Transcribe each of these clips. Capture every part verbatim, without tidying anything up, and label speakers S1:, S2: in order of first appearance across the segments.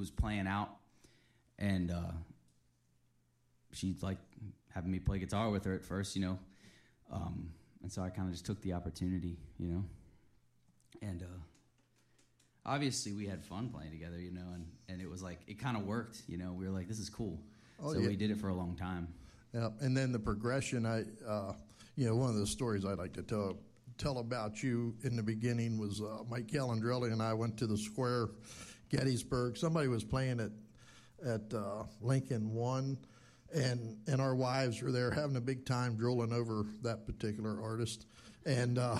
S1: was playing out, and uh, she'd like having me play guitar with her at first, you know. Um, and so I kind of just took the opportunity, you know. And uh, obviously we had fun playing together, you know, and, and it was like, it kind of worked, you know. We were like, this is cool. Oh, so yeah. We did it for a long time.
S2: Yeah, and then the progression, I, uh, you know, one of the stories I'd like to tell tell about you in the beginning was uh, Mike Calandrelli and I went to the Square, Gettysburg. Somebody was playing at at uh, Lincoln One, and and our wives were there having a big time drooling over that particular artist. And uh,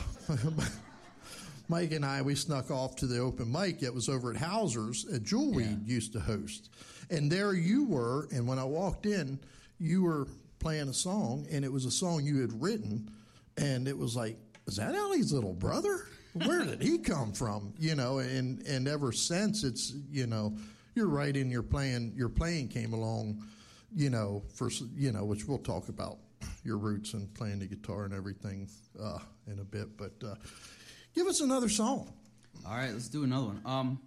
S2: Mike and I, we snuck off to the open mic. It was over at Hauser's at Jewelweed yeah. used to host. And there you were, and when I walked in, you were playing a song, and it was a song you had written, and it was like, is that Ellie's little brother? Where did he come from? You know, and, and ever since it's, you know, you're right in your playing, your playing came along, you know, for, you know, which we'll talk about your roots and playing the guitar and everything uh, in a bit, but uh, give us another song.
S1: All right, let's do another one. Um,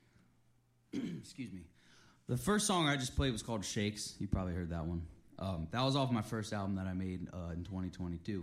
S1: excuse me. The first song I just played was called Shakes. You probably heard that one. Um, that was off my first album that I made uh, in twenty twenty-two.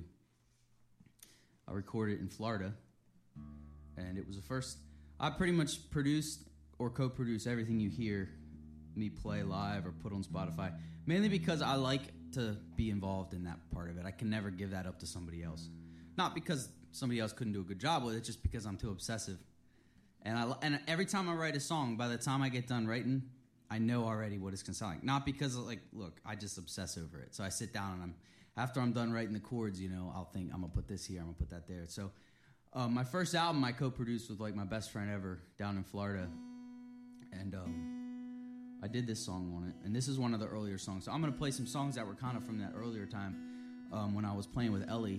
S1: I recorded it in Florida, and it was the first. I pretty much produced or co-produced everything you hear me play live or put on Spotify, mainly because I like to be involved in that part of it. I can never give that up to somebody else. Not because somebody else couldn't do a good job with it, just because I'm too obsessive. And I and every time I write a song, by the time I get done writing, I know already what it's going to sound like. Not because, of like, look, I just obsess over it. So I sit down and I'm, after I'm done writing the chords, you know, I'll think, I'm going to put this here, I'm going to put that there. So um, my first album I co-produced with, like, my best friend ever down in Florida. And um, I did this song on it. And this is one of the earlier songs. So I'm going to play some songs that were kind of from that earlier time um, when I was playing with Ellie.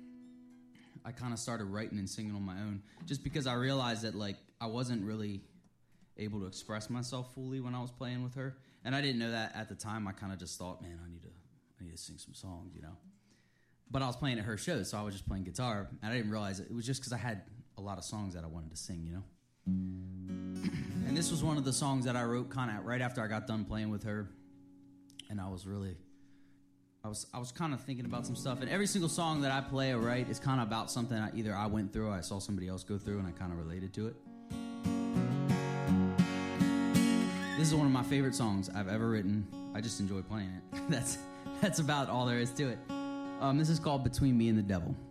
S1: I kind of started writing and singing on my own just because I realized that, like, I wasn't really able to express myself fully when I was playing with her, and I didn't know that at the time. I kind of just thought, man, I need to, I need to sing some songs, you know. But I was playing at her shows, so I was just playing guitar, and I didn't realize it. It was just because I had a lot of songs that I wanted to sing, you know. And this was one of the songs that I wrote kind of right after I got done playing with her, and I was really, I was, I was kind of thinking about some stuff. And every single song that I play or write is kind of about something I, either I went through, or I saw somebody else go through, and I kind of related to it. This is one of my favorite songs I've ever written. I just enjoy playing it. that's that's about all there is to it. Um, this is called Between Me and the Devil.